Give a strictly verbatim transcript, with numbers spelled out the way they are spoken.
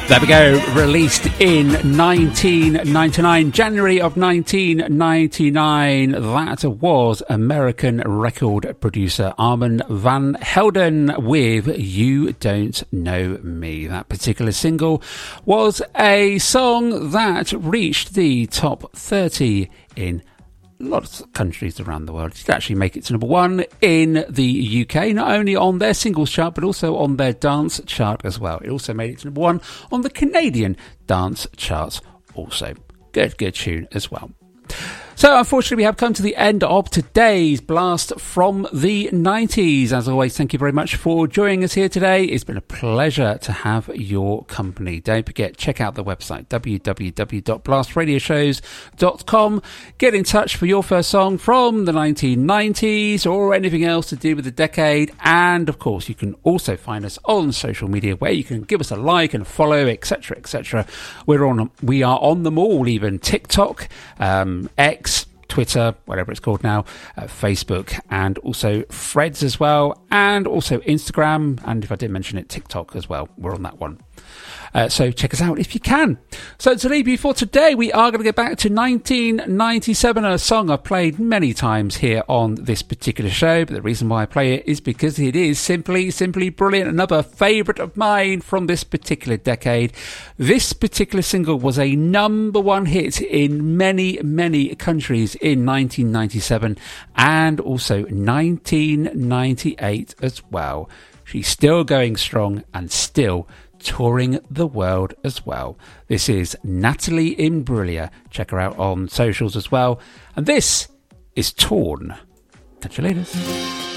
There we go, released in nineteen ninety-nine, January of nineteen ninety-nine. That was American record producer Armand Van Helden with You Don't Know Me. That particular single was a song that reached the top thirty in lots of countries around the world. It did actually make it to number one in the U K, not only on their singles chart, but also on their dance chart as well. It also made it to number one on the Canadian dance charts also. Good, good tune as well. So unfortunately, we have come to the end of today's Blast from the nineties. As always, thank you very much for joining us here today. It's been a pleasure to have your company. Don't forget, check out the website, w w w dot blast radio shows dot com. Get in touch for your first song from the nineteen nineties or anything else to do with the decade. And of course, you can also find us on social media where you can give us a like and follow, et cetera, et cetera. We're on, we are on them all, even TikTok, um, X, Twitter, whatever it's called now, uh, Facebook, and also Threads as well, and also Instagram, and if I did mention it, TikTok as well. We're on that one. Uh, so check us out if you can. So to leave you for today, we are going to get back to nineteen ninety-seven, a song I've played many times here on this particular show, but the reason why I play it is because it is simply, simply brilliant. Another favourite of mine from this particular decade. This particular single was a number one hit in many, many countries in nineteen ninety-seven and also nineteen ninety-eight as well. She's still going strong and still touring the world as well. This is Natalie Imbruglia. Check her out on socials as well. And this is Torn. Catch you later.